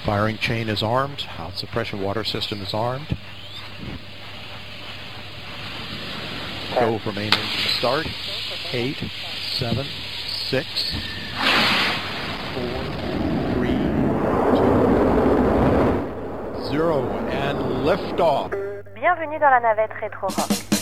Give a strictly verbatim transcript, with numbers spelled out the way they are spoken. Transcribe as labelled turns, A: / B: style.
A: Firing chain is armed. House suppression water system is armed. Go for main engine start. Eight, seven, six, four, three, two, zero, and lift off.
B: Bienvenue dans la navette Rétro Rock.